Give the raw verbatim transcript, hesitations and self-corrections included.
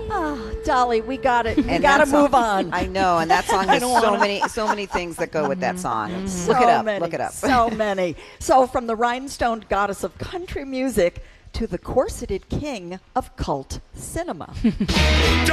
Oh, Dolly, we got it. We And got to that song- move on. I know, and that song has don't so wanna- many, so many things that go with that song. So Look it up. many, Look it up. So many. So from the rhinestone goddess of country music to the corseted king of cult cinema.